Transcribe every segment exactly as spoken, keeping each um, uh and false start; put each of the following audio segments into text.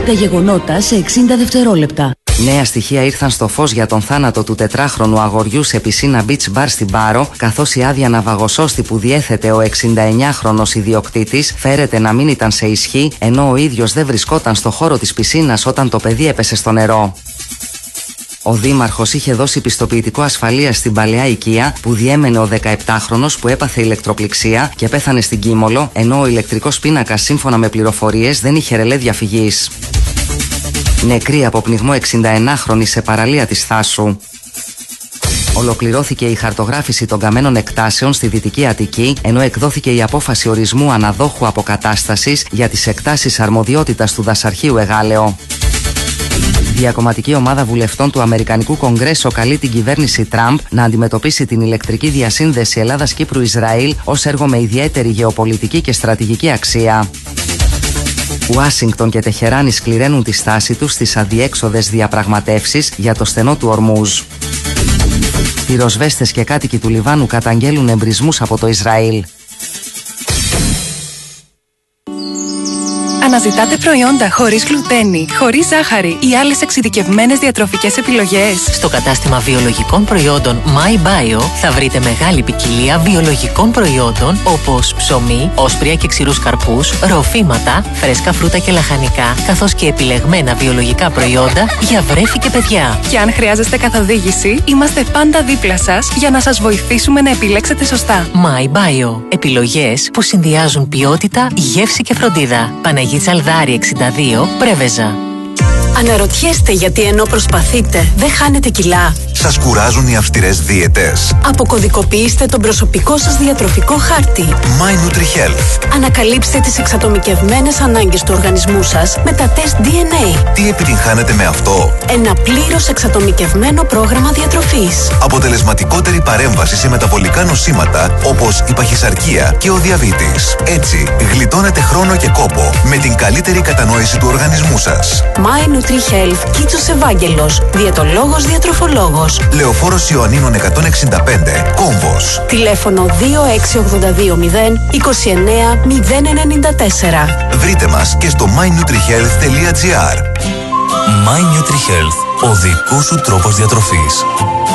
Τα γεγονότα σε εξήντα δευτερόλεπτα. Νέα στοιχεία ήρθαν στο φως για τον θάνατο του τετράχρονου αγοριού σε πισίνα beach bar στην Πάρο, καθώς η άδεια ναυαγοσώστη που διέθετε ο εξηνταεννιάχρονος ιδιοκτήτης φέρεται να μην ήταν σε ισχύ, ενώ ο ίδιος δεν βρισκόταν στο χώρο της πισίνας όταν το παιδί έπεσε στο νερό. Ο δήμαρχος είχε δώσει πιστοποιητικό ασφαλείας στην παλαιά οικία που διέμενε ο δεκαεπτάχρονος που έπαθε ηλεκτροπληξία και πέθανε στην Κίμολο, ενώ ο ηλεκτρικός πίνακας σύμφωνα με πληροφορίες δεν είχε ρελέ διαφυγής. Νεκρή από πνιγμό εξηνταεννάχρονη σε παραλία της Θάσου. Ολοκληρώθηκε η χαρτογράφηση των καμένων εκτάσεων στη Δυτική Αττική, ενώ εκδόθηκε η απόφαση ορισμού αναδόχου αποκατάστασης για τις εκτάσεις αρμοδιότητας του Δασαρχείου Εγάλεο. Διακομματική ομάδα βουλευτών του Αμερικανικού Κογκρέσο καλεί την κυβέρνηση Τραμπ να αντιμετωπίσει την ηλεκτρική διασύνδεση Ελλάδας-Κύπρου-Ισραήλ ως έργο με ιδιαίτερη γεωπολιτική και στρατηγική αξία. Ουάσιγκτον και Τεχεράνη σκληραίνουν τη στάση τους στις αδιέξοδες διαπραγματεύσεις για το στενό του Ορμούζ. Πυροσβέστες και κάτοικοι του Λιβάνου καταγγέλουν εμπρισμούς από το Ισραήλ. Αναζητάτε προϊόντα χωρίς γλουτένη, χωρίς ζάχαρη ή άλλες εξειδικευμένες διατροφικές επιλογές? Στο κατάστημα βιολογικών προϊόντων MyBio θα βρείτε μεγάλη ποικιλία βιολογικών προϊόντων όπως ψωμί, όσπρια και ξηρούς καρπούς, ροφήματα, φρέσκα φρούτα και λαχανικά, καθώς και επιλεγμένα βιολογικά προϊόντα για βρέφη και παιδιά. Και αν χρειάζεστε καθοδήγηση, είμαστε πάντα δίπλα σας για να σας βοηθήσουμε να επιλέξετε σωστά. MyBio. Επιλογές που συνδυάζουν ποιότητα, γεύση και φροντίδα. Παναγία Τσαλδάρη εξήντα δύο, Πρέβεζα. Αναρωτιέστε γιατί ενώ προσπαθείτε δεν χάνετε κιλά? Σας κουράζουν οι αυστηρές δίαιτες? Αποκωδικοποιήστε τον προσωπικό σας διατροφικό χάρτη. MyNutriHealth. Ανακαλύψτε τις εξατομικευμένες ανάγκες του οργανισμού σας με τα τεστ ντι εν έι. Τι επιτυγχάνετε με αυτό? Ένα πλήρως εξατομικευμένο πρόγραμμα διατροφής. Αποτελεσματικότερη παρέμβαση σε μεταβολικά νοσήματα όπως η παχυσαρκία και ο διαβήτης. Έτσι, γλιτώνετε χρόνο και κόπο με την καλύτερη κατανόηση του οργανισμού σας. MyNutriHealth, Κίτσος Ευάγγελος, διαιτολόγος διατροφολόγος. Λεωφόρος Ιωαννίνων εκατόν εξήντα πέντε, Κόμβος. Τηλέφωνο δύο έξι οκτώ δύο μηδέν είκοσι εννέα μηδέν ενενήντα τέσσερα. Βρείτε μας και στο my nutrihealth τελεία gr. MyNutriHealth, ο δικός σου τρόπος διατροφής.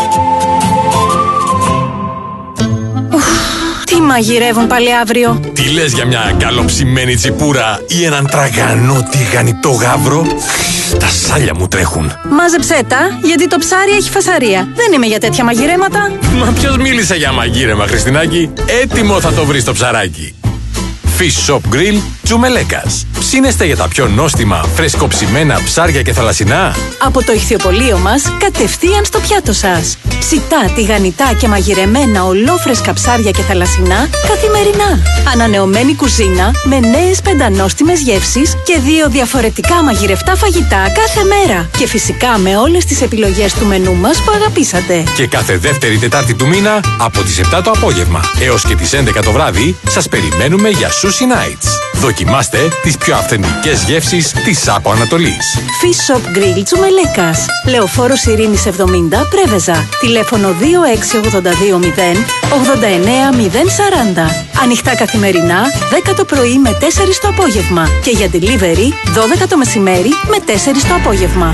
Τι μαγειρεύουν πάλι αύριο? Τι λες για μια καλοψημένη τσιπούρα ή έναν τραγανό τηγανιτό γάβρο? Τα σάλια μου τρέχουν. Μάζεψέ τα, γιατί το ψάρι έχει φασαρία. Δεν είμαι για τέτοια μαγειρέματα. Μα ποιος μίλησε για μαγείρεμα, Χριστινάκη? Έτοιμο θα το βρεις το ψαράκι. Fish Shop Grill Τσουμελέκας. Ψήνεστε για τα πιο νόστιμα, φρεσκοψημένα ψάρια και θαλασσινά? Από το ηχθιοπωλείο μας, κατευθείαν στο πιάτο σας. Ψητά, τηγανιτά και μαγειρεμένα ολόφρεσκα ψάρια και θαλασσινά καθημερινά. Ανανεωμένη κουζίνα με νέες πεντανόστιμες γεύσεις και δύο διαφορετικά μαγειρευτά φαγητά κάθε μέρα. Και φυσικά με όλες τις επιλογές του μενού μας που αγαπήσατε. Και κάθε δεύτερη Τετάρτη του μήνα από τις επτά το απόγευμα έως και τις έντεκα το βράδυ σας περιμένουμε για Sushi Nights. Δοκιμάστε τις πιο αυθεντικές γεύσεις της Άπο Ανατολής. Fish Shop Grill Τσουμελέκας. Λεωφόρος Ειρήνης εβδομήντα, Πρέβεζα. Τηλέφωνο δύο έξι οκτώ δύο μηδέν ογδόντα εννέα μηδέν σαράντα. Ανοιχτά καθημερινά, δέκα το πρωί με τέσσερις το απόγευμα. Και για delivery, δώδεκα το μεσημέρι με τέσσερις το απόγευμα.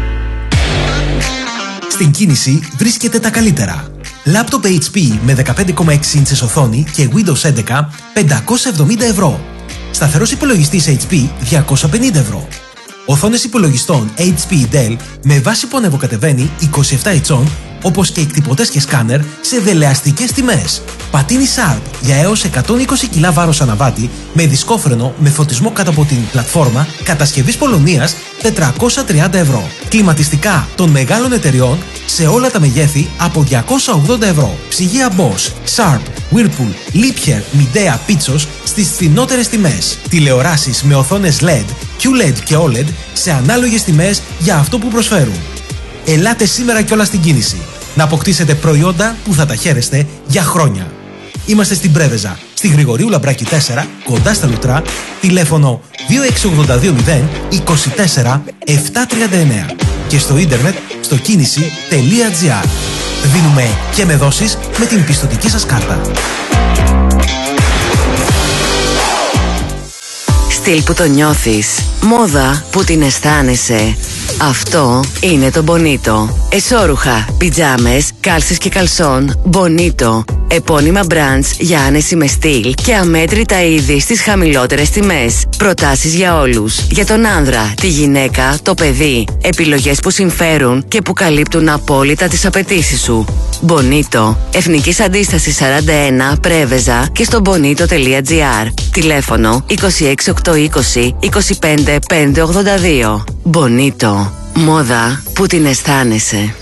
Στην κίνηση βρίσκεται τα καλύτερα. Λάπτοπ έιτς πι με δεκαπέντε κόμμα έξι ίντσες οθόνη και Windows έντεκα πεντακόσια εβδομήντα ευρώ. Σταθερός υπολογιστής έιτς πι διακόσια πενήντα ευρώ. Οθόνες υπολογιστών έιτς πι Dell με βάση που ανεβοκατεβαίνει είκοσι επτά ιντσών, όπως και εκτυπωτές και σκάνερ σε δελεαστικές τιμές. Πατίνι Sharp για έως εκατόν είκοσι κιλά βάρος αναβάτη με δισκόφρενο με φωτισμό κάτω από την πλατφόρμα κατασκευής Πολωνίας τετρακόσια τριάντα ευρώ. Κλιματιστικά των μεγάλων εταιριών σε όλα τα μεγέθη από διακόσια ογδόντα ευρώ. Ψυγεία Bosch, Sharp, Whirlpool, Liebherr, Midea, Pitsos στις φθηνότερες τιμές. Τηλεοράσεις με οθόνες ελ ι ντι, κιου ελ ι ντι και ο ελ ι ντι σε ανάλογες τιμές για αυτό που προσφέρουν. Ελάτε σήμερα κιόλας στην κίνηση να αποκτήσετε προϊόντα που θα τα χαίρεστε για χρόνια. Είμαστε στην Πρέβεζα, στη Γρηγορίου Λαμπράκη τέσσερα, κοντά στα Λουτρά, τηλέφωνο δύο έξι οκτώ δύο μηδέν είκοσι τέσσερα επτακόσια τριάντα εννέα και στο ίντερνετ στο κίνηση τελεία gr. Δίνουμε και με δόσεις με την πιστωτική σας κάρτα. Στυλ που το νιώθεις. Μόδα που την αισθάνεσαι. Αυτό είναι το Bonito. Εσώρουχα, πιτζάμες, κάλσες και καλσόν Bonito. Επώνυμα brands για άνεση με στυλ και αμέτρητα είδη στις χαμηλότερες τιμές. Προτάσεις για όλους. Για τον άνδρα, τη γυναίκα, το παιδί. Επιλογές που συμφέρουν και που καλύπτουν απόλυτα τις απαιτήσεις σου. Bonito. Εθνικής Αντίστασης σαράντα ένα, Πρέβεζα και στο bonito τελεία gr. Τηλέφωνο είκοσι έξι οκτακόσια είκοσι είκοσι πέντε πεντακόσια ογδόντα δύο. Bonito. Μόδα που την αισθάνεσαι.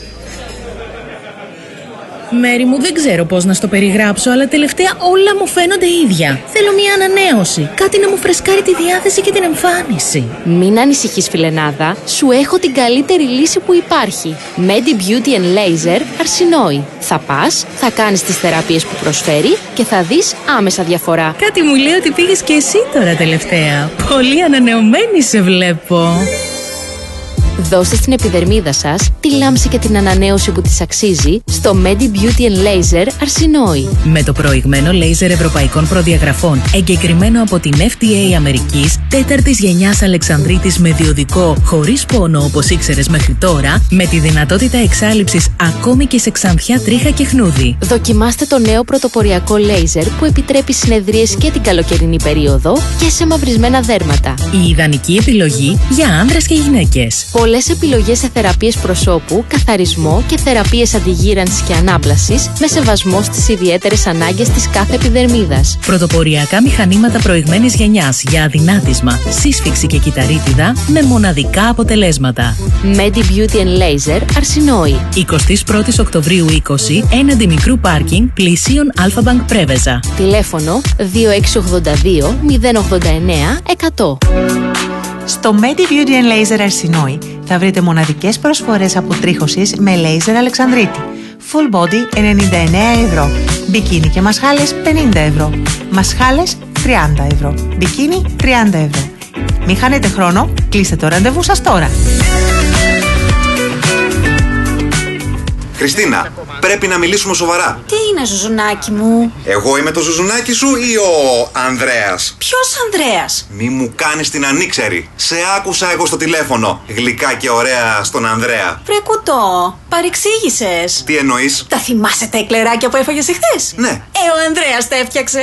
Μέρη μου, δεν ξέρω πώς να στο περιγράψω, αλλά τελευταία όλα μου φαίνονται ίδια. Θέλω μια ανανέωση. Κάτι να μου φρεσκάρει τη διάθεση και την εμφάνιση. Μην ανησυχείς, φιλενάδα. Σου έχω την καλύτερη λύση που υπάρχει. Medi Beauty and Laser Αρσινόη. Θα πας, θα κάνεις τις θεραπείες που προσφέρει και θα δεις άμεσα διαφορά. Κάτι μου λέει ότι πήγες και εσύ τώρα τελευταία. Πολύ ανανεωμένη σε βλέπω. Δώστε στην επιδερμίδα σας τη λάμψη και την ανανέωση που της αξίζει στο Medi Beauty and Laser Αρσινόη. Με το προηγμένο λέιζερ ευρωπαϊκών προδιαγραφών, εγκεκριμένο από την εφ ντι έι Αμερικής, τέταρτης γενιάς Αλεξανδρίτης με διοδικό, χωρίς πόνο όπως ήξερες μέχρι τώρα, με τη δυνατότητα εξάλειψης ακόμη και σε ξανθιά, τρίχα και χνούδι. Δοκιμάστε το νέο πρωτοποριακό λέιζερ που επιτρέπει συνεδρίες και την καλοκαιρινή περίοδο και σε μαυρισμένα δέρματα. Η ιδανική επιλογή για άνδρες και γυναίκες. Πολλές επιλογές σε θεραπείες προσώπου, καθαρισμό και θεραπείες αντιγύρανσης και ανάπλασης με σεβασμό στις ιδιαίτερες ανάγκες της κάθε επιδερμίδας. Πρωτοποριακά μηχανήματα προηγμένης γενιάς για αδυνάτισμα, σύσφυξη και κυταρίτιδα με μοναδικά αποτελέσματα. Medi Beauty and Laser Αρσινόη. εικοστή πρώτη Οκτωβρίου είκοσι, έναντι μικρού πάρκινγκ, πλησίον Alpha Bank Πρέβεζα. Τηλέφωνο δύο έξι ογδόντα δύο μηδέν ογδόντα εννέα εκατό. Στο Medi Beauty and Laser Αρσινόη θα βρείτε μοναδικές προσφορές αποτρίχωσης με λέιζερ Αλεξανδρίτη. Full body ενενήντα εννέα ευρώ. Μπικίνι και μασχάλες πενήντα ευρώ. Μασχάλες τριάντα ευρώ. Μπικίνι τριάντα ευρώ. Μην χάνετε χρόνο, κλείστε το ραντεβού σας τώρα. Χριστίνα, πρέπει να μιλήσουμε σοβαρά. Τι είναι, Ζουζουνάκι μου? Εγώ είμαι το Ζουζουνάκι σου ή ο Ανδρέας? Ποιος Ανδρέας? Μη μου κάνεις την ανήξερη. Σε άκουσα εγώ στο τηλέφωνο. Γλυκά και ωραία στον Ανδρέα. Βρε κουτό, παρεξήγησες. Τι εννοείς? Τα θυμάσαι τα εκλεράκια που έφαγες εχθές? Ναι. Ε, ο Ανδρέας τα έφτιαξε.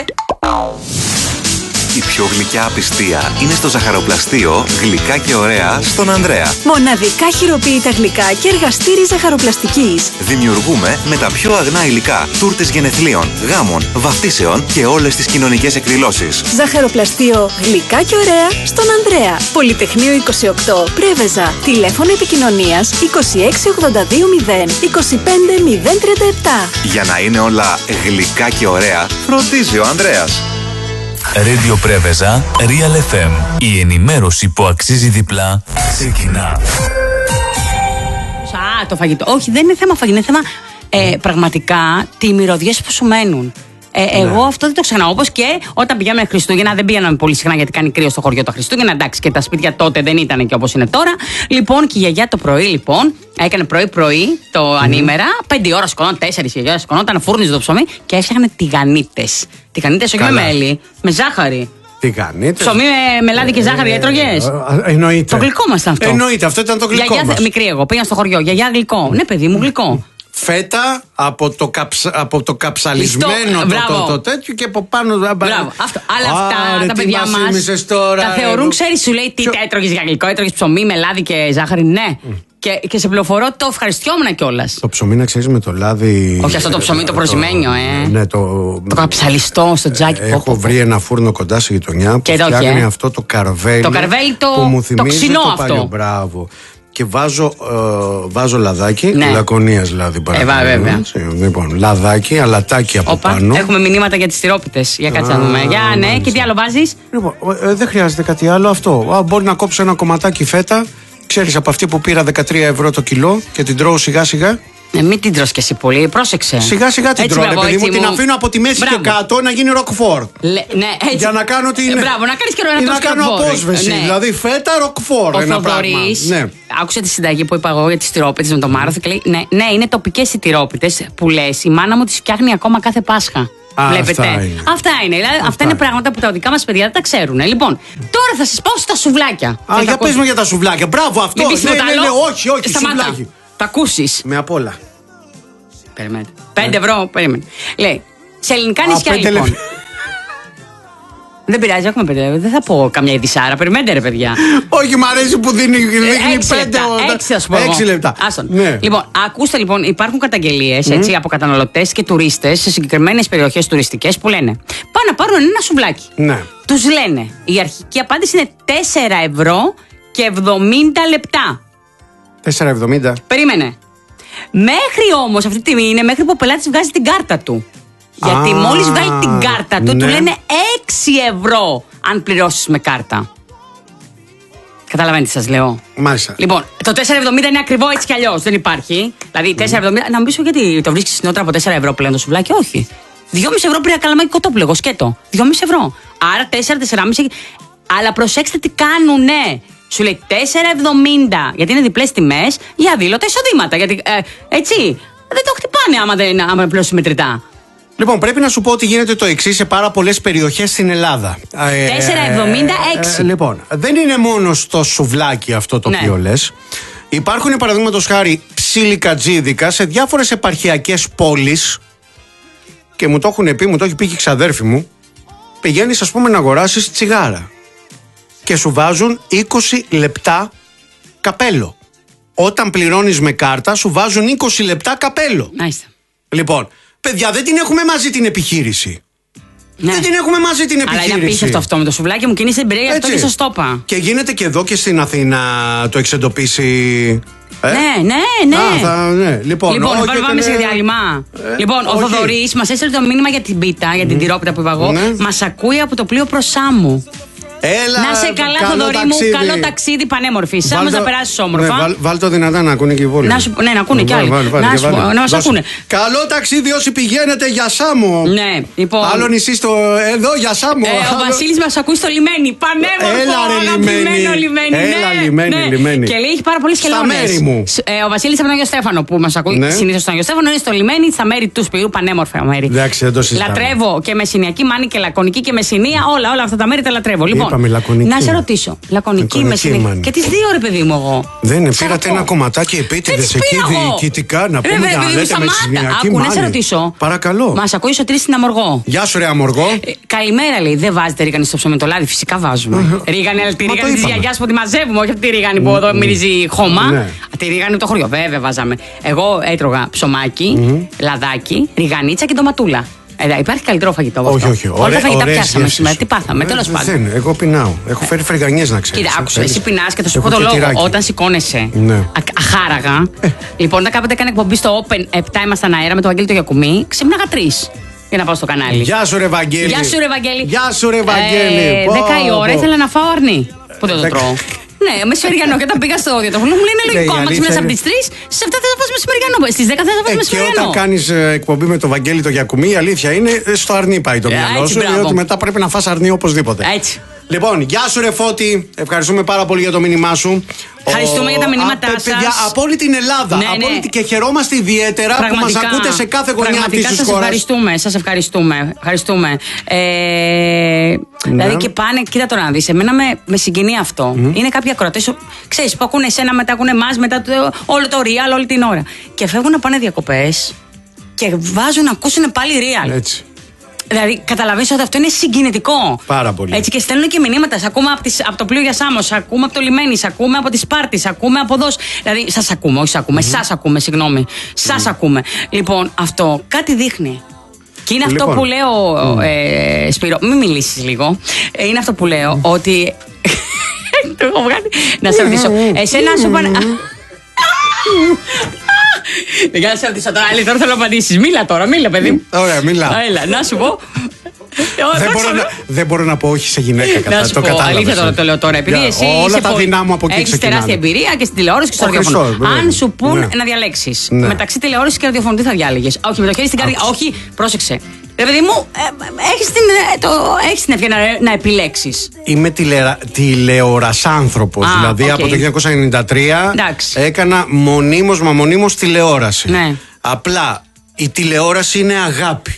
Η πιο γλυκιά απιστία είναι στο ζαχαροπλαστείο Γλυκά και ωραία στον Ανδρέα. Μοναδικά χειροποίητα γλυκά και εργαστήρι ζαχαροπλαστικής. Δημιουργούμε με τα πιο αγνά υλικά τούρτες γενεθλίων, γάμων, βαφτίσεων και όλες τις κοινωνικές εκδηλώσεις. Ζαχαροπλαστείο Γλυκά και ωραία στον Ανδρέα. Πολυτεχνείο είκοσι οκτώ Πρέβεζα. Τηλέφωνο επικοινωνίας είκοσι έξι ογδόντα δύο μηδέν είκοσι πέντε μηδέν τριάντα επτά. Για να είναι όλα γλυκά και ωραία, φροντίζει ο Ανδρέας. Radio Πρέβεζα, Real εφ εμ. Η ενημέρωση που αξίζει διπλά ξεκινά. Σα, το φαγητό. Όχι, δεν είναι θέμα φαγητό, είναι θέμα ε, πραγματικά τι μυρωδιές που σου μένουν. Ε, ναι. Εγώ αυτό δεν το ξεχνάω. Όπως και όταν πηγαίναμε Χριστούγεννα, δεν πήγαμε πολύ συχνά γιατί κάνει κρύο στο χωριό τα Χριστούγεννα. Εντάξει, και τα σπίτια τότε δεν ήταν και όπως είναι τώρα. Λοιπόν, και η γιαγιά το πρωί, λοιπόν, έκανε πρωί-πρωί το mm. ανήμερα. Πέντε ώρα σκονόταν, τέσσερις η γιαγιά σκονόταν, φούρνιζε το ψωμί και έφτιαχνε τηγανίτες. Τηγανίτες όχι με μέλι, με ζάχαρη. Τηγανίτες. Ψωμί με μελάδι και ζάχαρη έτρωγες? Εννοείται. Το γλυκό μας αυτό. Εννοείται, αυτό ήταν το γλυκό γιαγιά, μας. Μικρή εγώ, πήγα στο χωριό. Γιαγιά γλυκό. Ναι, παιδί μου, γλυκό. Φέτα από το, καψ, από το καψαλισμένο το, το, το, το τέτοιο και από πάνω. Μπράβο. Αυτό. Αλλά αυτά ρε, τα παιδιά μας τώρα, τα θεωρούν, ξέρεις, σου λέει τι Ποιο... έτρωγες για γλυκό, έτρωγες ψωμί, μελάδι και ζάχαρη. Ναι. Mm. Και, και σε πληροφορώ ότι το ευχαριστιόμουν κιόλας. Το ψωμί να ξέρεις με το λάδι. Όχι αυτό το ψωμί το προσημένιο, ε. Ναι, το. Το καψαλιστό στο τζάκι. Έχω πω, πω. βρει ένα φούρνο κοντά στη γειτονιά που φτιάχνει αυτό το καρβέλι. Το καρβέλι το, που μου θυμίζει το ξινό το αυτό. Παλιό, μπράβο. Και βάζω, ε, βάζω λαδάκι, ναι. Λακωνίας δηλαδή παρακαλώ. Ε, βέβαια. Λοιπόν, λαδάκι, αλατάκι από Οπα, πάνω. Έχουμε μηνύματα για τις τυρόπιτες. Για κάτσε να δούμε. Για ναι, μάλιστα. Και τι άλλο βάζεις? Λοιπόν, ε, δεν χρειάζεται κάτι άλλο αυτό. Α, μπορεί να κόψω ένα κομματάκι φέτα. Ξέρεις, από αυτή που πήρα δεκατρία ευρώ το κιλό και την τρώω σιγά σιγά. Ε, μην την τρως και εσύ πολύ, πρόσεξε. Σιγά σιγά την τρώω, παιδί μου, την αφήνω από τη μέση μπράβο. Και κάτω να γίνει ροκφόρ. Ναι, έτσι. Για να κάνω την. Ε, μπράβο, να κάνεις και ένα να κάνω απόσβεση. Ναι. Δηλαδή φέτα ροκφόρ. Ο Θοδωρής, ναι. Άκουσε τη συνταγή που είπα εγώ για τις τυρόπιτες με το Μάραθο και λέει: Ναι, ναι, είναι τοπικές οι τυρόπιτες που λες. Η μάνα μου τις φτιάχνει ακόμα κάθε Πάσχα. Α, Βλέπετε. Αυτά είναι. Αυτά είναι. Δηλαδή, αυτά, αυτά είναι πράγματα που τα δικά μας παιδιά δεν τα ξέρουν. Λοιπόν, τώρα θα σας πάω στα σουβλάκια. Α, για πες μου για τα σουβλάκια. Μπράβο, αυτό. Μην πεις ναι, τίποτα ναι, άλλο. ναι, όχι, όχι, Σταμάτα. σουβλάκι. Τα ακούσεις. Με απ' όλα. Περιμένετε. Πέντε ευρώ, περίμενε. Λέει, σε ελληνικά Α, νησιά πέντε λοιπόν. λεπτά. Δεν πειράζει, έχουμε πέντε λεπτά. Δεν θα πω καμιά ειδισάρα. Περιμένετε, ρε παιδιά. Όχι, μ' αρέσει που δίνει, δίνει Έξι πέντε. λεπτά. Έξι θα σου πω. Έξι λεπτά. Άστον. Ναι. Λοιπόν, ακούστε λοιπόν, υπάρχουν καταγγελίες Mm. από καταναλωτές και τουρίστες σε συγκεκριμένες περιοχές τουριστικές που λένε πάνε να πάρουν ένα σουβλάκι. Ναι. Τους λένε, η αρχική απάντηση είναι τέσσερα ευρώ και εβδομήντα λεπτά. τέσσερα εβδομήντα. Περίμενε. Μέχρι όμως αυτή τη στιγμή είναι μέχρι που ο πελάτης βγάζει την κάρτα του. Γιατί Α, μόλις βγάλει την κάρτα του, ναι. του λένε έξι ευρώ αν πληρώσεις με κάρτα. Καταλαβαίνετε τι σας λέω. Μάλιστα. Λοιπόν, το τέσσερα εβδομήντα είναι ακριβό έτσι κι αλλιώς. Δεν υπάρχει. Δηλαδή, τέσσερα εβδομήντα. Να μου πεις γιατί το βρίσκεις φθηνότερα από τέσσερα ευρώ πλέον το σουβλάκι. Όχι. δυόμισι ευρώ πριν καλαμάκι κοτόπουλο, σκέτο. δυόμισι ευρώ. Άρα τέσσερα, τέσσεράμισι. Αλλά προσέξτε τι κάνουνε. Σου λέει τέσσερα εβδομήντα. Γιατί είναι διπλές τιμές για αδήλωτα εισοδήματα. Γιατί ε, έτσι. Δεν το χτυπάνε άμα δεν άμα πληρώσει μετρητά. Λοιπόν, πρέπει να σου πω ότι γίνεται το εξή σε πάρα πολλές περιοχές στην Ελλάδα. τέσσερα εβδομήντα έξι. Ε, λοιπόν, δεν είναι μόνο στο σουβλάκι αυτό το Ναι. οποίο λες. Υπάρχουν, παραδείγματος χάρη, ψιλικατζίδικα σε διάφορες επαρχιακές πόλεις και μου το έχουν πει, μου το έχει πει και η ξαδέρφη μου. Πηγαίνεις, ας πούμε, να αγοράσεις τσιγάρα και σου βάζουν είκοσι λεπτά καπέλο. Όταν πληρώνεις με κάρτα, σου βάζουν είκοσι λεπτά καπέλο. Μάλιστα. Λοιπόν, παιδιά, δεν την έχουμε μαζί την επιχείρηση. Ναι. Δεν την έχουμε μαζί την επιχείρηση. Αλλά είναι απίστευτο αυτό με το σουβλάκι μου και είναι στην εμπειρία, γι' αυτό και σας το είπα. Και γίνεται και εδώ και στην Αθήνα το έχεις εντοπίσει. Ε? Ναι, ναι, ναι. Α, θα, ναι. Λοιπόν, Λοιπόν, όχι, πάμε ναι. σε διάλειμμα. Ε, λοιπόν, ο όχι. Θοδωρής μας έστειλε το μήνυμα για την πίτα, για την τυρόπιτα που είπα εγώ. Ναι. Μας ακούει από το πλοίο προς Σάμου. Έλα, Να σε καλά, καλό Θοδωρή ταξίδι. μου. Καλό ταξίδι, πανέμορφη. Σάμος Βάλ' να το- περάσεις όμορφα. Ναι, βάλ, βάλ' το δυνατά να ακούνε και οι υπόλοιποι. Να σου- ναι, να ακούνε κι Βάλ, άλλοι. βάλ, βάλ, Να και σου βάλε. πω, να μας Δώσε. ακούνε. Καλό ταξίδι όσοι πηγαίνετε για Σάμο. Ναι, λοιπόν. Άλλο νησί στο εδώ για Σάμο. Ε, ο Βασίλης μας ακούει στο λιμένι. Πανέμορφο, Έλα, ρε, αγαπημένο λιμένι. λιμένι. Έλα, ναι, λιμένι, ναι. λιμένι. Και λέει έχει πάρα πολλές Στα χελώνες. μέρη μου. Σ- ε, ο Βασίλης από τον Άγιο Στέφανο που μας ακούει Ναι. συνήθως στον Άγιο Στέφανο είναι στο λιμένι, στα μέρη του σπηρού, πανέμορφα μέρη. Εντάξει, δεν το συζητάμε. Λατρεύω και μεσηνιακή μάνη και λακωνική και μεσηνία, όλα, όλα αυτά τα μέρη τα λατρεύω. Λοιπόν, Είπαμε λακωνική. να σε ρωτήσω. Λακωνική, Λακωνική μεσηνιακή. μάνη. Και τις δύο ρε παιδί μου εγώ. Δεν είναι, Σε πήρατε ακούω. ένα κομματάκι επίτηδες Δεν τις εκεί πήρα εγώ. διοικητικά να Ρε, πούμε ρε, για να παιδί μου, λέτε με σταμάτα. συνιακή Άκου, να σε μάνη. ρωτήσω. Παρακαλώ. Μας ακούει ο Σωτήρης στην Αμοργό. Γεια σου, ρε Αμοργό. Ε, καλημέρα, λέει. Δεν βάζετε ρίγανη στο ψωμί το λάδι. Φυσικά βάζουμε. Ρίγανη, αλλά τη Μα το ρίγανη τη είπαμε. γιαγιά που τη μαζεύουμε, όχι αυτή τη ρίγανη που εδώ μυρίζει χώμα. Ναι. Α, τη ρίγανη το χωριό, βέβαια βάζαμε. Εγώ έτρωγα ψωμάκι, λαδάκι, ριγανίτσα και ντοματούλα. Ε, υπάρχει καλύτερο φαγητό από Όχι, αυτό. όχι. Όλα τα Ωραία- φαγητά ωραίες πιάσαμε γεύσεις. σήμερα. Τι πάθαμε, Ε, τέλος δεν πάντων. είναι, εγώ πεινάω. Έχω φέρει φρυγανιές να ξέρεις. Κοίτα, άκουσα, Θέλεις? εσύ πεινά και θα σου Έχω πω το και λόγο. τυράκι. Όταν σηκώνεσαι Ναι. α- αχάραγα. Λοιπόν, όταν κάποτε έκανε εκπομπή στο Open επτά ήμασταν αέρα με το Βαγγέλη το Γιακουμί, ξύπναγα τρει για να πάω στο κανάλι. Γεια σου, ρε Βαγγέλη. Γεια σου, ρε Βαγγέλη. Γεια σου, ρε Βαγγέλη. Ε, Πω, δέκα η ώρα πω. ήθελα να φάω αρνί. Που δεν το Δέκα. τρώω. Ναι, μεσημεριανό. Και όταν πήγα στο διατροφολόγο μου λέει είναι Ναι, λογικό. η Άμα αλήθεια ξυπνάς από είναι- τι τρει, σε αυτά θα φας μεσημεριανό. Στι δέκα θα φας Ε, και μεσημεριανό. όταν κάνει εκπομπή με το Βαγγέλη το Γιακουμί, η αλήθεια είναι ε, στο αρνί πάει το Ε, μυαλό έτσι, σου. μπράβο. Διότι μετά πρέπει να φας αρνί οπωσδήποτε. Έτσι. Λοιπόν, γεια σου, ρε Φώτη. Ευχαριστούμε πάρα πολύ για το μήνυμά σου. Ευχαριστούμε Ο- για τα μηνύματά Α, σας. παιδιά, από όλη την Ελλάδα. Ναι, από ναι. όλη την- Και χαιρόμαστε ιδιαίτερα που μας Πραγματικά. ακούτε σε κάθε γωνιά αυτής Πραγματικά της σας χώρας. ευχαριστούμε, σας ευχαριστούμε. ευχαριστούμε. Ε, Δηλαδή και πάνε, κοίτα τώρα να δεις, εμένα με, με συγκινεί αυτό. Είναι κάποιοι ακροατές, ξέρεις, που ακούνε εσένα, μετά ακούνε εμάς, μετά το, όλο το real, όλη την ώρα. Και φεύγουν να πάνε διακοπές και βάζουν να ακούσουν πάλι real. Έτσι. Δηλαδή, καταλαβαίνεις ότι αυτό είναι συγκινητικό. Πάρα πολύ. Έτσι και στέλνουν και μηνύματα. Σ' ακούμε από, τις, από το πλοίο για Σάμο, σ' ακούμε από το λιμένι, σ' ακούμε από τη Σπάρτη, σ' ακούμε από εδώ. Δηλαδή, σας ακούμε, όχι σ' ακούμε, mm-hmm. σας ακούμε, συγγνώμη. Σας ακούμε. Λοιπόν, αυτό κάτι δείχνει. Και είναι αυτό Λοιπόν. που λέω, mm. ε, Σπύρο, μην μιλήσεις λίγο. Ε, είναι αυτό που λέω, ότι. Το έχω βγάλει. Να σε ρωτήσω. Εσένα σου πάνε. Για να σε ρωτήσω τώρα, άλλη, τώρα θέλω να απαντήσεις. Μίλα τώρα, μίλα, παιδί μου. Ωραία, μίλα. Έλα, να σου πω. Δεν μπορώ, να, δεν μπορώ να πω όχι σε γυναίκα κατά Να σου το πω, κατάλαβες. αλήθεια τώρα το λέω τώρα. Επειδή Για, εσύ όλα είσαι τα πολύ- δυνάμω από εκεί έχεις ξεκινάνε. τεράστια εμπειρία και στην τηλεόραση και στο Ο ραδιόφωνο. Χριστός, Αν βέβαια. σου πούν Ναι. να διαλέξεις Ναι. μεταξύ τηλεόραση και ραδιοφωνού, τι θα διάλεγες? Όχι, με το χέρι στην καρδιά. Όχι, πρόσεξε. Ρε παιδί μου, ε, έχεις την, ε, το, έχεις την ευκαιρία να, να επιλέξεις. Είμαι τηλερα... τηλεορασάνθρωπος. Α, Δηλαδή οκ. από το χίλια εννιακόσια ενενήντα τρία Εντάξει. έκανα μονίμως μα μονίμως τηλεόραση. Ναι. Απλά η τηλεόραση είναι αγάπη.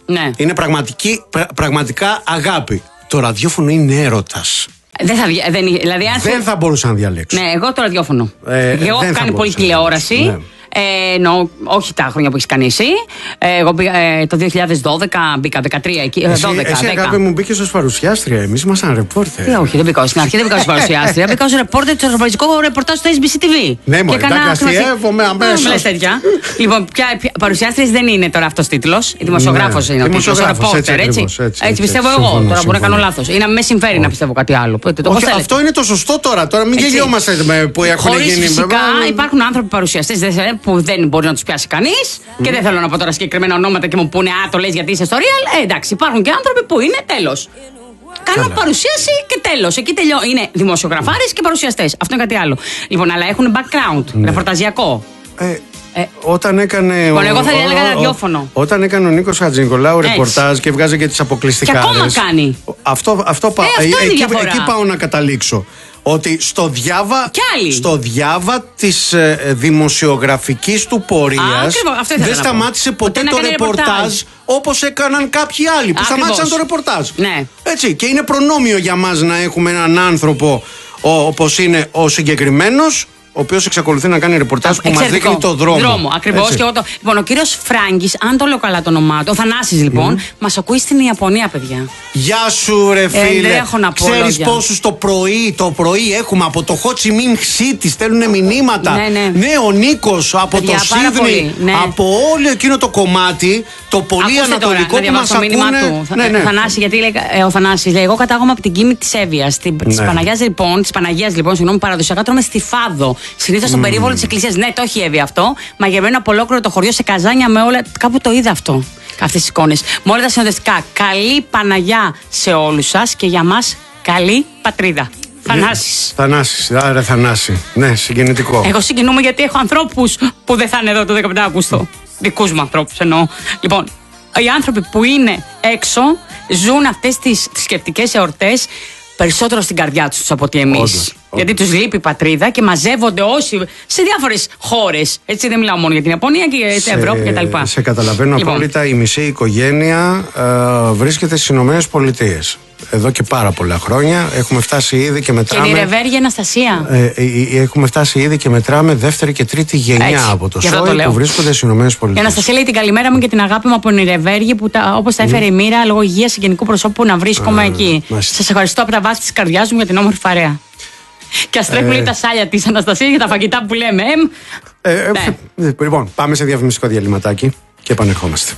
Ναι. Είναι πραγματική, πρα, πραγματικά αγάπη. Το ραδιόφωνο είναι έρωτας. Δεν θα, δεν, δηλαδή, αν δεν θα μπορούσα να διαλέξω. Ναι, εγώ το ραδιόφωνο. Ε, εγώ έχω κάνει πολύ τηλεόραση. Ναι. Ε, νο, όχι τα χρόνια που έχει κάνει εσύ. Ε, εγώ πήγα, ε, το δύο χιλιάδες δώδεκα μπήκα, δεκατρία εκεί. Εσύ, δώδεκα, εσύ δέκα. αγάπη μου μπήκες ως παρουσιάστρια. Εμείς ήμασταν ρεπόρτερ. Ε, όχι, δεν μπήκα στην αρχή, δεν μπήκα ως παρουσιάστρια. Μπήκα ως ρεπόρτερ του ευρωπαϊκού ρεπορτάζ στο ες μπι σι τι βι. Ναι, μόνο εντάξει, αστιεύομαι αμέσως. Λοιπόν, παρουσιάστρια δεν είναι τώρα αυτός τίτλος. Η δημοσιογράφος είναι ο τίτλος. Ο ρεπόρτερ, έτσι. Έτσι πιστεύω εγώ. Τώρα μπορεί να κάνω λάθος. Ή να με συμφέρει να πιστεύω κάτι άλλο. Αυτό είναι το σωστό τώρα. Τώρα μην γελιόμαστε που έχουν γίνει. Φυσικά υπάρχουν άνθρωποι παρουσιαστές που δεν μπορεί να του πιάσει κανείς. Mm. Και δεν θέλω να πω τώρα συγκεκριμένα ονόματα και μου πούνε α, το λες γιατί είσαι στο Real. Ε, εντάξει, υπάρχουν και άνθρωποι που είναι τέλος. Κάνουν παρουσίαση και τέλος. Εκεί τελειώ. Είναι δημοσιογραφάρες και παρουσιαστές. Αυτό είναι κάτι άλλο. Λοιπόν, αλλά έχουν background, ναι. ρεπορταζιακό. Ε, ε, όταν έκανε. Λοιπόν, εγώ θα έλεγα ραδιόφωνο. Όταν έκανε ο Νίκος Χατζηνικολάου ρεπορτάζ και βγάζε και τις αποκλειστικάρες. Και ακόμα κάνει. Αυτό, αυτό, πα, ε, αυτό εκεί, εκεί πάω να καταλήξω. Ότι στο διάβα, στο διάβα της ε, δημοσιογραφικής του πορείας δεν σταμάτησε ποτέ το ρεπορτάζ, ρεπορτάζ όπως έκαναν κάποιοι άλλοι που Ακριβώς. σταμάτησαν το ρεπορτάζ. Ναι. Έτσι, και είναι προνόμιο για μας να έχουμε έναν άνθρωπο ο, όπως είναι ο συγκεκριμένος, ο οποίος εξακολουθεί να κάνει ρεπορτάζ που μας δείχνει το δρόμο. δρόμο ακριβώς. Και το... Λοιπόν, ο κύριος Φράγκης, αν το λέω καλά το όνομά του, ο Θανάσης λοιπόν, mm. μας ακούει στην Ιαπωνία, παιδιά. Γεια σου, ρε φίλε. Ε, έχω να πω Ξέρεις πόσους το πρωί, το πρωί έχουμε από το Ho Chi Minh City, στέλνουν μηνύματα. Ναι, ναι. ναι ο Νίκος από παιδιά, το Σίδνεϊ, ναι. από όλο εκείνο το κομμάτι, το πολύ Ακούστε ανατολικό τώρα, που μας ακούνε. Του. Ναι, ναι. Θανάση, γιατί λέει, ε, ο Θανάσης λέει, εγώ κατάγομαι από την Κίμη της Εύβοιας. Τη ναι. Παναγιάς λοιπόν, της Παναγίας λοιπόν, συγγνώμη, παραδοσιακά τρώμε στη Φάδο. Συνήθως στον mm. περίβολο της εκκλησίας. Ναι, το έχει η Εύβοια αυτό. Μαγευμένο από ολόκληρο το χωριό σε καζάνια με όλα. Κάπου το είδα αυτό. Αυτές τις εικόνες. Με όλα τα συνοδευτικά. Καλή Παναγιά σε όλους σας και για μας καλή πατρίδα. Θανάσης. Θανάσης, άρα Θανάση. Ναι, συγκινητικό. Εγώ συγκινούμαι γιατί έχω ανθρώπους που δεν θα είναι εδώ το δεκαπέντε Αυγούστου. Δικούς μου ανθρώπους εννοώ. Λοιπόν, οι άνθρωποι που είναι έξω ζουν αυτές τις θρησκευτικές εορτές περισσότερο στην καρδιά τους από ότι εμείς. Γιατί τους λείπει η πατρίδα και μαζεύονται όσοι σε διάφορες χώρες. Έτσι δεν μιλάω μόνο για την Ιαπωνία και για την Ευρώπη κτλ. Σε καταλαβαίνω λοιπόν. απόλυτα. Η μισή οικογένεια ε, βρίσκεται στις Ηνωμένες Πολιτείες. Εδώ και πάρα πολλά χρόνια. Έχουμε φτάσει ήδη και μετράμε. Και η Ρεβέργη Αναστασία. Ε, ε, ε, έχουμε φτάσει ήδη και μετράμε δεύτερη και τρίτη γενιά Έτσι, από το ΣΟΙ που βρίσκονται στις Ηνωμένες Πολιτείες. Η Αναστασία λέει την καλημέρα μου και την αγάπη μου από την Ρεβέργη που όπως τα έφερε mm. η μοίρα λόγω υγείας γενικού προσώπου να βρίσκομαι mm. εκεί. Σας ευχαριστώ από τα βάθη της καρδιάς μου για την όμορφη παρέα. Και ας τρέχουν ε... τα σάλια της Αναστασίας για τα φαγητά που λέμε. Ε, ε, ναι. ε, λοιπόν, πάμε σε διαφημιστικό διαλυματάκι και επανερχόμαστε.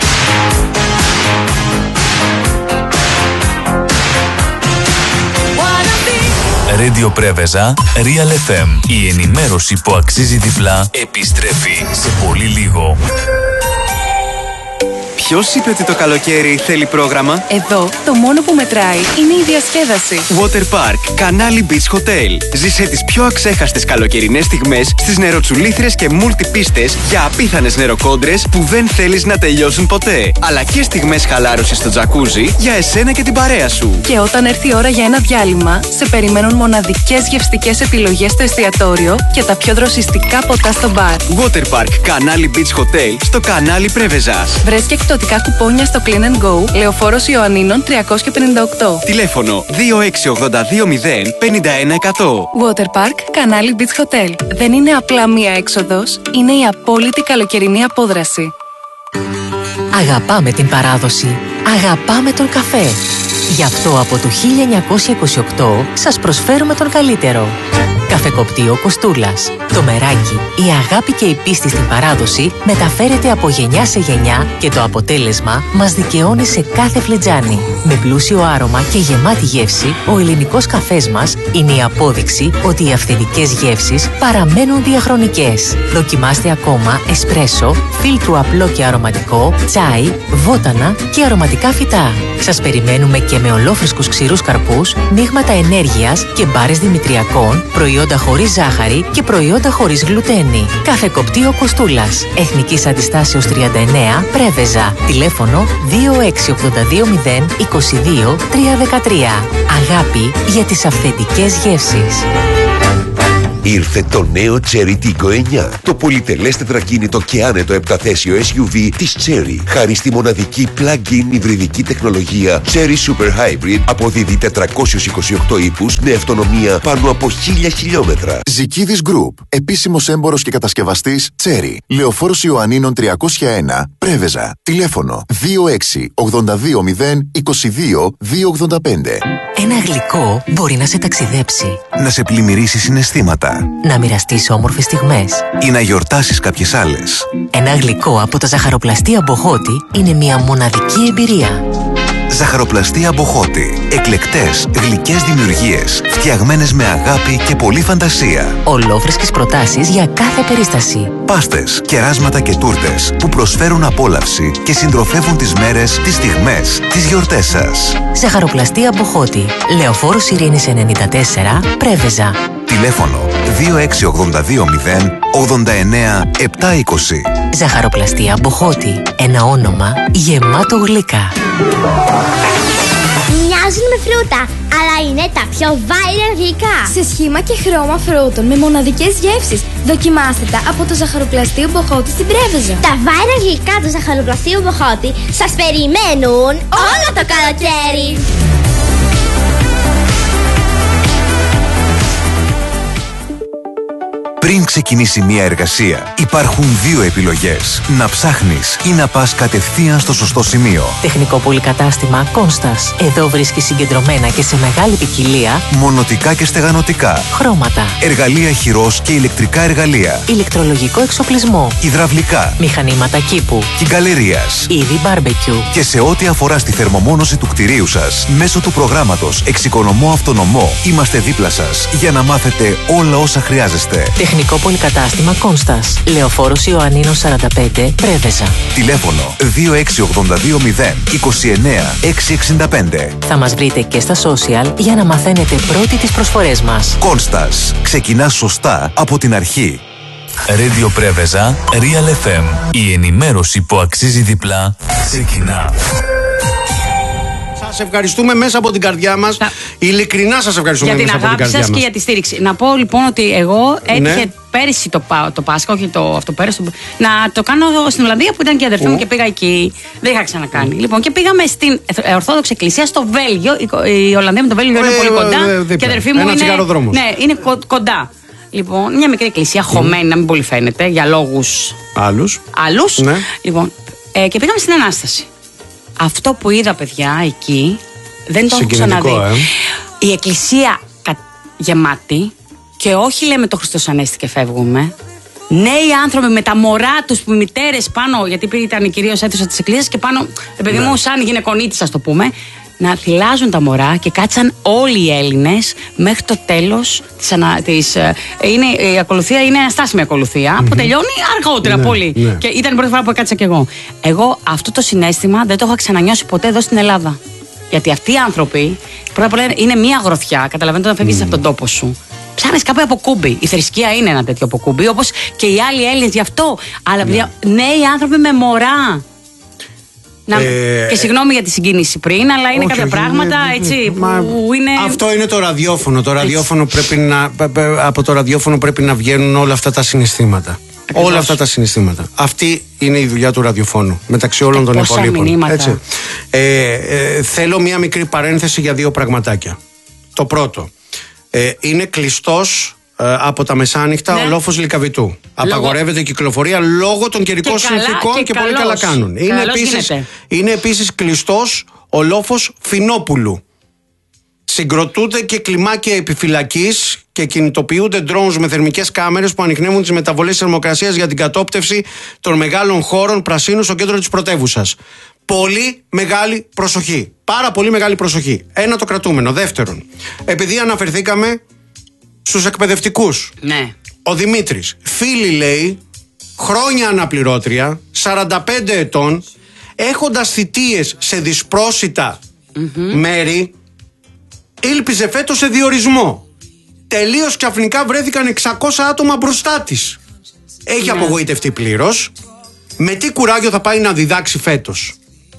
Radio Πρέβεζα, Real εφ εμ. Η ενημέρωση που αξίζει διπλά επιστρέφει σε πολύ λίγο. Ποιος είπε ότι το καλοκαίρι θέλει πρόγραμμα? Εδώ το μόνο που μετράει είναι η διασκέδαση. Water Park, Κανάλι Beach Hotel. Ζήσε τις πιο αξέχαστες καλοκαιρινές στιγμές στις νεροτσουλήθρες και μουλτιπίστες για απίθανες νεροκόντρες που δεν θέλεις να τελειώσουν ποτέ. Αλλά και στιγμές χαλάρωσης στο τζακούζι για εσένα και την παρέα σου. Και όταν έρθει η ώρα για ένα διάλειμμα, σε περιμένουν μοναδικές γευστικές επιλογές στο εστιατόριο και τα πιο δροσιστικά ποτά στο μπαρ. Water Park, Κανάλι Beach Hotel στο Κανάλι Πρέβεζας. Βρες και εκπτωτικά κουπόνια στο Clean and Go, Λεωφόρος Ιωαννίνων τριακόσια πενήντα οκτώ. Τηλέφωνο δύο έξι ογδόντα δύο μηδέν πενήντα ένα εκατό. Water Park, Κανάλι Beach Hotel. Δεν είναι απλά μία έξοδος, είναι η απόλυτη καλοκαιρινή απόδραση. Αγαπάμε την παράδοση. Αγαπάμε τον καφέ. Γι' αυτό από το χίλια εννιακόσια είκοσι οκτώ σας προσφέρουμε τον καλύτερο. Καφεκοπτείο Κοστούλας. Το μεράκι, η αγάπη και η πίστη στην παράδοση μεταφέρεται από γενιά σε γενιά και το αποτέλεσμα μας δικαιώνει σε κάθε φλετζάνι. Με πλούσιο άρωμα και γεμάτη γεύση, ο ελληνικός καφές μας είναι η απόδειξη ότι οι αυθεντικές γεύσεις παραμένουν διαχρονικές. Δοκιμάστε ακόμα εσπρέσο, φίλτρου απλό και αρωματικό, τσάι, βότανα και αρωματικά φυτά. Σας περιμένουμε και με ολόφρυσκους ξηρούς καρπούς, μείγματα ενέργειας και μπάρες δημητριακών, προϊόντα χωρίς ζάχαρη και προϊόντα χωρίς γλουτένη. Καφεκοπτείο Κοστούλας. Εθνικής Αντιστάσεως τριάντα εννέα, Πρέβεζα. Τηλέφωνο δύο έξι ογδόντα δύο μηδέν είκοσι δύο τριακόσια δεκατρία. Αγάπη για τις αυθεντικές γεύσεις. Ήρθε το νέο Cherry Tiggo εννιά, το πολυτελές τετρακίνητο και άνετο επταθέσιο ες γιου βι της Cherry. Χάρη στη μοναδική plug-in υβριδική τεχνολογία Cherry Super Hybrid, αποδίδει τετρακόσιους είκοσι οκτώ ύπους με αυτονομία πάνω από χίλια χιλιόμετρα. Ζικίδης Group, επίσημος έμπορος και κατασκευαστής Cherry. Λεωφόρος Ιωαννίνων τριακόσια ένα, Πρέβεζα. Τηλέφωνο δύο έξι ογδόντα δύο μηδέν είκοσι δύο διακόσια ογδόντα πέντε. Ένα γλυκό μπορεί να σε ταξιδέψει, να σε πλημμυρίσει συναισθήματα, να μοιραστείς όμορφες στιγμές ή να γιορτάσεις κάποιες άλλες. Ένα γλυκό από τα ζαχαροπλαστεία Μποχώτη είναι μια μοναδική εμπειρία. Ζαχαροπλαστεία Μποχώτη. Εκλεκτές, γλυκές δημιουργίες, φτιαγμένες με αγάπη και πολλή φαντασία. Ολόφρεσκες προτάσεις για κάθε περίσταση. Πάστες, κεράσματα και τούρτες που προσφέρουν απόλαυση και συντροφεύουν τις μέρες, τις στιγμές, τις γιορτές σας. Ζαχαροπλαστεία Μποχώτη. Λεωφόρος Ειρήνης ενενήντα τέσσερα, Πρέβεζα. Τηλέφωνο δύο έξι ογδόντα δύο μηδέν ογδόντα εννέα επτακόσια είκοσι. Ζαχαροπλαστεία Μποχώτη. Ένα όνομα γεμάτο γλυκά. Μοιάζουν με φρούτα, αλλά είναι τα πιο viral γλυκά. Σε σχήμα και χρώμα φρούτων με μοναδικές γεύσεις. Δοκιμάστε τα από το Ζαχαροπλαστείο Μποχώτη στην Πρέβεζα. Τα viral γλυκά του Ζαχαροπλαστείου Μποχώτη σας περιμένουν όλο το καλοκαίρι. Πριν ξεκινήσει μια εργασία, υπάρχουν δύο επιλογές. Να ψάχνεις ή να πας κατευθείαν στο σωστό σημείο. Τεχνικό πολυκατάστημα Κόνστας. Εδώ βρίσκεις συγκεντρωμένα και σε μεγάλη ποικιλία μονοτικά και στεγανοτικά, χρώματα, εργαλεία χειρός και ηλεκτρικά εργαλεία, ηλεκτρολογικό εξοπλισμό, υδραυλικά, μηχανήματα κήπου, κυγκαλερίας, είδη μπάρμπεκιου. Και σε ό,τι αφορά στη θερμομόνωση του κτηρίου σας, μέσω του προγράμματος Εξοικονομώ Αυτονομό, είμαστε δίπλα σας για να μάθετε όλα όσα χρειάζεστε. Τεχνικό πολυκατάστημα Κόνστας. Λεωφόρος Ιωαννίνων σαράντα πέντε, Πρέβεζα. Τηλέφωνο δύο έξι ογδόντα δύο μηδέν είκοσι εννέα εξακόσια εξήντα πέντε. Θα μας βρείτε και στα social για να μαθαίνετε πρώτοι τις προσφορές μας. Κόνστας. Ξεκινά σωστά από την αρχή. Radio Πρέβεζα, Real εφ εμ. Η ενημέρωση που αξίζει διπλά ξεκινά. Σας ευχαριστούμε μέσα από την καρδιά μας. Θα... Ειλικρινά σας ευχαριστούμε για μέσα την από την καρδιά αγάπη σας και για τη στήριξη. Να πω λοιπόν ότι εγώ έτυχε ναι. πέρυσι το, το Πάσχα, όχι το αυτοπέρασο, να το κάνω στην Ολλανδία που ήταν και η αδερφή μου και πήγα εκεί. Δεν είχα ξανακάνει. Mm. Λοιπόν, και πήγαμε στην Ορθόδοξη Εκκλησία στο Βέλγιο. Η Ολλανδία με το Βέλγιο είναι πολύ κοντά. Ε, και η αδερφή μου είναι, ναι, είναι κοντά. Λοιπόν, μια μικρή εκκλησία, χωμένη, mm. να μην πολύ φαίνεται, για λόγους άλλους. Άλλους. Ναι. Λοιπόν, ε, και πήγαμε στην Ανάσταση. Αυτό που είδα, παιδιά, εκεί δεν το έχω ξαναδεί. Ε. Η εκκλησία κα... γεμάτη και όχι λέμε το Χριστός Ανέστη και φεύγουμε. Νέοι άνθρωποι με τα μωρά τους, που μητέρες πάνω, γιατί ήταν κυρίως αίθουσα της εκκλησίας και πάνω, επειδή μου, σαν γυναικονίτης, ας το πούμε, να θυλάζουν τα μωρά και κάτσαν όλοι οι Έλληνες μέχρι το τέλος της, ανα... της είναι, η ακολουθία είναι αστάσιμη ακολουθία mm-hmm. που τελειώνει αργότερα ναι, πολύ ναι. Και ήταν η πρώτη φορά που έκατσα κι εγώ. Εγώ αυτό το συναίσθημα δεν το είχα ξανανιώσει ποτέ εδώ στην Ελλάδα. Γιατί αυτοί οι άνθρωποι πρώτα απ' όλα είναι μια γροθιά. Καταλαβαίνετε, όταν φεύγεις mm. από τον τόπο σου, ψάχνεις κάπου από κούμπι. Η θρησκεία είναι ένα τέτοιο από κούμπι, όπως και οι άλλοι Έλληνες γι' αυτό. Αλλά ναι. νέοι άνθρωποι με μωρά. Να, ε, και συγγνώμη για τη συγκίνηση πριν, αλλά είναι όχι, κάποια όχι, πράγματα είναι, έτσι μα, που είναι. Αυτό είναι το ραδιόφωνο. Το ραδιόφωνο πρέπει να, από το ραδιόφωνο πρέπει να βγαίνουν όλα αυτά τα συναισθήματα. Ακριβώς. Όλα αυτά τα συναισθήματα. Αυτή είναι η δουλειά του ραδιοφώνου. Μεταξύ όλων και των υπολείπων. Έτσι. Ε, ε, θέλω μία μικρή παρένθεση για δύο πραγματάκια. Το πρώτο. Ε, είναι κλειστός από τα μεσάνυχτα ναι. ο λόφος Λυκαβητού. Λόγω... Απαγορεύεται η κυκλοφορία λόγω των καιρικών συνθήκων και, και πολύ καλά κάνουν. Είναι επίσης, είναι επίσης κλειστός ο λόφος Φινόπουλου. Συγκροτούνται και κλιμάκια επιφυλακής και κινητοποιούνται drones με θερμικές κάμερες που ανιχνεύουν τις μεταβολές θερμοκρασίας για την κατόπτευση των μεγάλων χώρων πρασίνου στο κέντρο της πρωτεύουσας. Πολύ μεγάλη προσοχή. Πάρα πολύ μεγάλη προσοχή. Ένα το κρατούμενο. Δεύτερον, επειδή αναφερθήκαμε στους εκπαιδευτικούς. Ναι. Ο Δημήτρης, φίλη λέει, χρόνια αναπληρώτρια, σαράντα πέντε ετών, έχοντας θητείες σε δυσπρόσιτα mm-hmm. μέρη, ήλπιζε φέτος σε διορισμό. Τελείως ξαφνικά βρέθηκαν εξακόσια άτομα μπροστά της. Έχει ναι. απογοητευτεί πλήρως. Με τι κουράγιο θα πάει να διδάξει φέτος.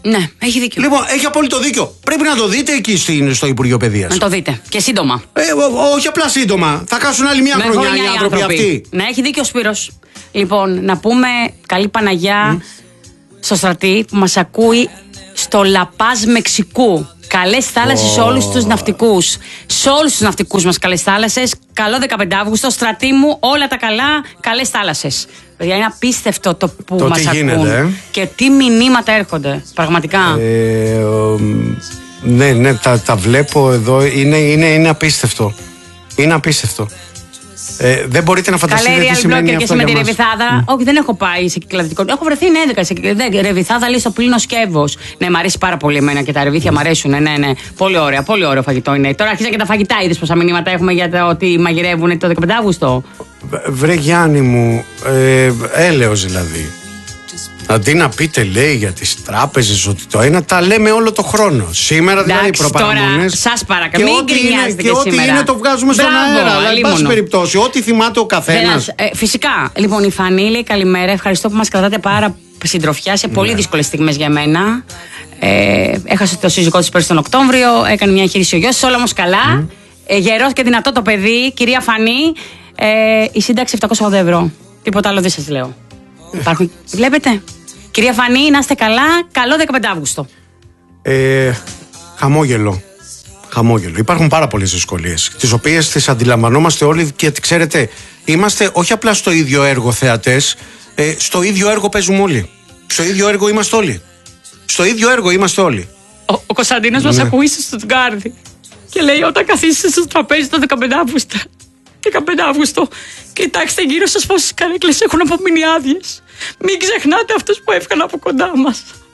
Ναι, έχει δίκιο. Λοιπόν, έχει απόλυτο δίκιο. Πρέπει να το δείτε εκεί στην, στο Υπουργείο Παιδείας. Να το δείτε. Και σύντομα. Ε, ό, όχι απλά σύντομα. Θα χάσουν άλλη μια Με χρονιά χρονιά οι άνθρωποι αυτοί. Ναι, έχει δίκιο ο Σπύρος. Λοιπόν, να πούμε καλή Παναγιά mm. στο Στρατή που μας ακούει στο Λαπάζ Μεξικού. Καλές θάλασσες oh. σε όλους τους ναυτικούς. Σε όλους τους ναυτικούς μας καλές θάλασσες. Καλό δεκαπέντε Αυγούστου, Στρατή μου, όλα τα καλά, καλές θάλασσες. Παιδιά, είναι απίστευτο το που το μας ακούν γίνεται, και τι μηνύματα έρχονται, πραγματικά. Ε, ο, ναι, ναι, τα, τα βλέπω εδώ, είναι, είναι, είναι απίστευτο. Είναι απίστευτο. Ε, δεν μπορείτε να φανταστείτε τι σημαίνει αυτό για με μας. τη Ρεβιθάδα. Mm. Όχι, δεν έχω πάει σε κυκλαδικό. Έχω βρεθεί έντεκα σε κυκλαδικό. Ρεβιθάδα λέει στο πλήνο σκεύος. Ναι, μ' αρέσει πάρα πολύ εμένα και τα ρεβίθια mm. μ' αρέσουν. Ναι, ναι. Πολύ ωραία, πολύ ωραίο φαγητό είναι. Τώρα αρχίζαν και τα φαγητά. Είδες πόσα μηνύματα έχουμε για το ότι μαγειρεύουν το δεκαπέντε Αυγούστου. Βρε Γιάννη μου, ε, έλεος δηλαδή. Αντί να πείτε, λέει, για τις τράπεζες ότι το ένα, τα λέμε όλο το χρόνο. Σήμερα δηλαδή προπαραμονές. Σας παρακαλώ, μην γκρινιάζετε και, και ό,τι σήμερα. είναι το βγάζουμε στον αέρα. Αλλά εν πάση περιπτώσει, ό,τι θυμάται ο καθένας. Ε, φυσικά. Λοιπόν, η Φανή λέει καλημέρα. Ευχαριστώ που μας κρατάτε πάρα συντροφιά σε πολύ ναι. δύσκολες στιγμές για μένα. Ε, έχασε το σύζυγό της πέρσι τον Οκτώβριο. Έκανε μια εγχείρηση ο γιος της. Όλα όμως καλά. Mm. Ε, γερός και δυνατό το παιδί. Κυρία Φανή, ε, η σύνταξη επτακόσια ογδόντα ευρώ. Τίποτα άλλο δεν σας λέω. Υπάρχουν, βλέπετε. Κυρία Φανή, να είστε καλά. Καλό δεκαπέντε Αυγούστου. Ε, χαμόγελο. Χαμόγελο. Υπάρχουν πάρα πολλές δυσκολίες, τις οποίες τις αντιλαμβανόμαστε όλοι και ξέρετε, είμαστε όχι απλά στο ίδιο έργο θεατές, ε, στο ίδιο έργο παίζουμε όλοι. Στο ίδιο έργο είμαστε όλοι. Στο ίδιο έργο είμαστε όλοι. Ο, ο Κωνσταντίνος ναι. μας ακούει στο Στουτγκάρδι και λέει: όταν καθίσετε στο τραπέζι το δεκαπέντε Αυγούστου, δεκαπέντε Αυγούστου, κοιτάξτε γύρω σας πόσες καρέκλες έχουν απομείνει άδειες. Μην ξεχνάτε αυτούς που έφυγαν από κοντά μας.